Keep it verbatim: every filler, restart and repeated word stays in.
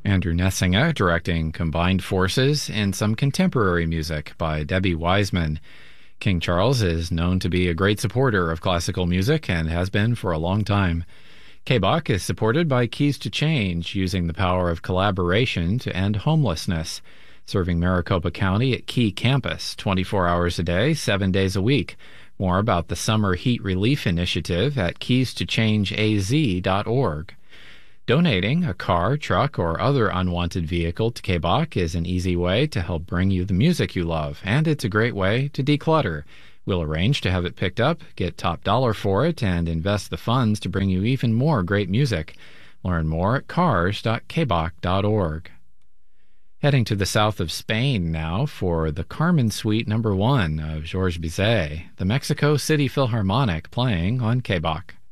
Andrew Nessinger directing Combined Forces and some contemporary music by Debbie Wiseman. King Charles is known to be a great supporter of classical music and has been for a long time. K B O C is supported by Keys to Change, using the power of collaboration to end homelessness, serving Maricopa County at Key Campus twenty-four hours a day, seven days a week. More about the Summer Heat Relief Initiative at keys to change a z dot org. Donating a car, truck, or other unwanted vehicle to K B O C is an easy way to help bring you the music you love, and it's a great way to declutter. We'll arrange to have it picked up, get top dollar for it, and invest the funds to bring you even more great music. Learn more at cars dot k b o c dot org. Heading to the south of Spain now for the Carmen Suite Number One of Georges Bizet, the Mexico City Philharmonic playing on K B O C.